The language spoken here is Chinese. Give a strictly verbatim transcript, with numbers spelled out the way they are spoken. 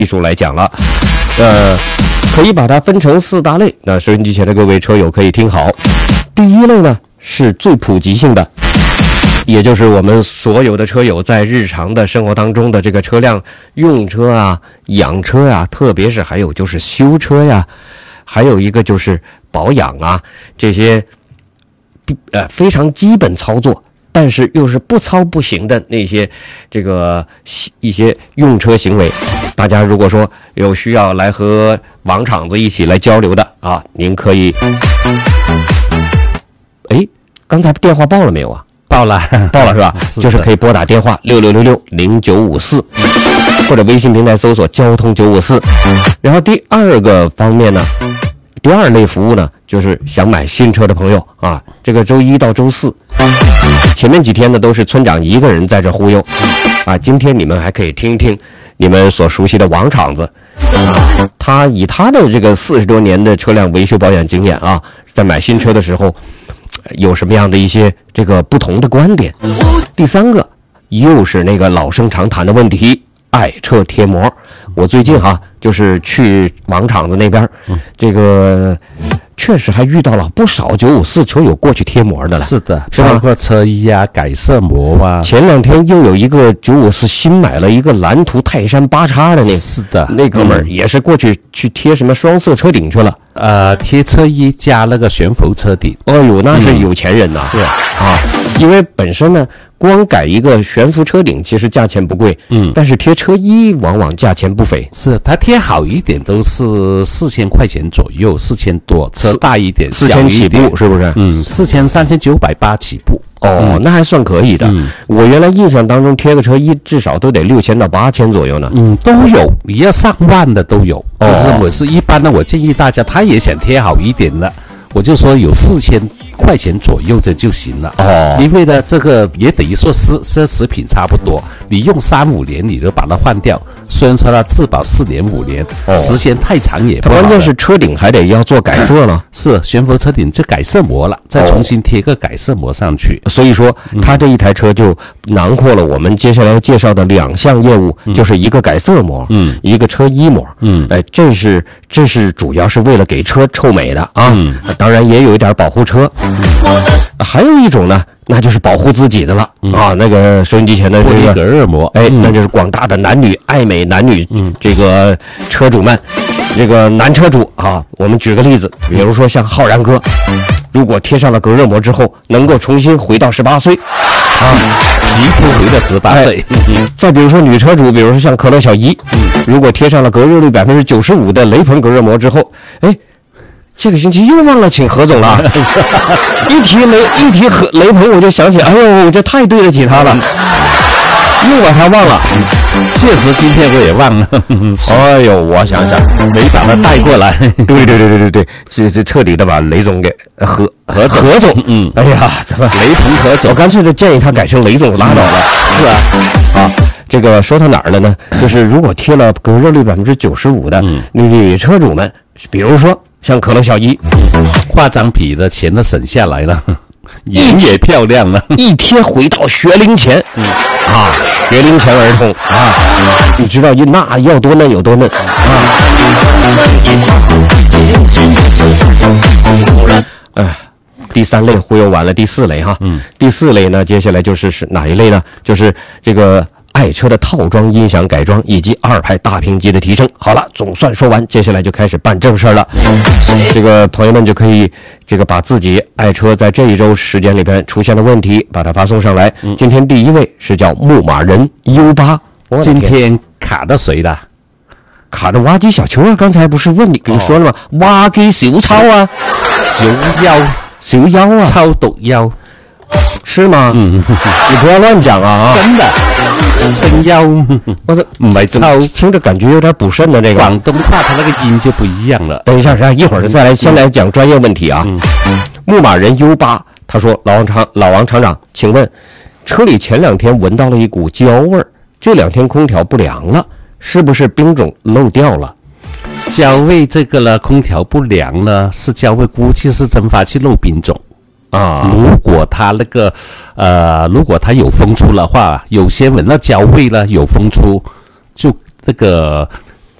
技术来讲了。呃，可以把它分成四大类。那收音机前的各位车友可以听好。第一类呢是最普及性的，也就是我们所有的车友在日常的生活当中的这个车辆用车啊、养车啊，特别是还有就是修车呀，还有一个就是保养啊，这些呃非常基本操作，但是又是不操不行的那些这个一些用车行为。大家如果说有需要来和王厂子一起来交流的啊，您可以。哎，刚才电话报了没有啊？ 报了， 报了是吧？是就是可以拨打电话六六六六零九五四，或者微信平台搜索交通九五四。然后第二个方面呢，第二类服务呢，就是想买新车的朋友啊，这个周一到周四，前面几天呢都是村长一个人在这忽悠啊，今天你们还可以听听你们所熟悉的王厂子啊，他以他的这个四十多年的车辆维修保养经验啊，在买新车的时候有什么样的一些这个不同的观点。第三个又是那个老生常谈的问题，爱车贴膜。我最近哈、啊、就是去王厂子那边，这个确实还遇到了不少九五四车友过去贴膜的了。 是的， 是吧？ 包括车衣啊、改色膜啊。 前两天又有一个九五四新买了一个蓝图泰山八叉的那， 是的， 那哥们儿也是过去去贴什么双色车顶去了。 呃，贴车衣加那个悬浮车顶。 哦呦，那是有钱人呐！ 是、嗯、 啊，因为本身呢，光改一个悬浮车顶其实价钱不贵，嗯，但是贴车衣往往价钱不菲。 是，它贴好一点都是四千块钱左右，四千多，车大一点， 四千起步是不是？ 嗯，四千三千九百八起步。 哦、嗯，那还算可以的、嗯。我原来印象当中贴个车衣至少都得六千到八千左右呢。 嗯，都有，你要上万的都有。哦、就是我是一般的，我建议大家，他也想贴好一点的，我就说有四千块钱左右的就行了。哦，因为呢，这个也等于说奢奢侈品差不多，你用三五年你就把它换掉。虽然说它质保四年五年，哦、时间太长也不好。 关键是车顶还得要做改色了， 是悬浮车顶就改色膜了，再重新贴个改色膜上去。 哦、所以说，它这一台车就囊括了我们接下来介绍的两项业务，嗯、就是一个改色膜，嗯，一个车衣膜，嗯，哎，这是这是主要是为了给车臭美的啊，嗯，当然也有一点保护车，嗯、还有一种呢。那就是保护自己的了、嗯、啊！那个收音机前的这个隔热膜， 哎、嗯，那就是广大的男女爱美男女，嗯，这个车主们，这个男车主啊，我们举个例子，比如说像浩然哥，如果贴上了隔热膜之后，能够重新回到十八岁，啊， 皮肤回到十八岁。 嗯，再比如说女车主，比如说像可乐小姨，嗯，如果贴上了隔热率百分之九十五的雷朋隔热膜之后，哎。这个星期又忘了请何总了，一提雷一提何雷朋，我就想起，哎呦，这太对得起他了，又把他忘了。 确实，今天我也忘了。 哎呦，我想想， 没把他带过来。 对对对对对对，这这彻底的把雷总给何何何总，嗯，哎呀，怎么雷朋何总？ 我干脆就建议他改成雷总拉倒了。 是啊， 啊。这个说到哪儿了呢？就是如果贴了隔热率百分之九十五的女车主们，比如说像可乐小姨， 化妆品的钱都省下来了，脸也漂亮了， 一贴回到学龄前，嗯、啊，学龄前儿童啊，你知道那要多嫩有多嫩啊！哎。第三类忽悠完了，第四类哈，嗯，第四类呢，接下来就是是哪一类呢？就是这个爱车的套装音响改装以及二排大屏机的提升。好了，总算说完，接下来就开始办正事了。这个朋友们就可以这个把自己爱车在这一周时间里边出现的问题，把它发送上来。嗯、今天第一位是叫牧马人 U 八， 今天卡到谁了？ 卡着挖机小球啊！刚才不是问你跟你说了吗？哦、挖机小超啊， 小妖。 小妖啊， 超毒妖， 是嗎？嗯，你不要亂講啊！ 真的，生妖， 我說唔係超，聽着感覺有點補腎的這個。 廣東話它那個音就不一樣了。 等一下，一會兒再來，先來講專業問題啊。嗯、牧馬人 U 八，他說老王廠老王廠長，請問車裡前兩天聞到了一股焦味兒，這兩天空調不良了，是不是冰種漏掉了？ 焦味这个呢，空调不良呢，是焦味，估计是蒸发器漏冰种啊。如果它那个呃，如果它有风出的话，有些闻到焦味了，有风出，就这个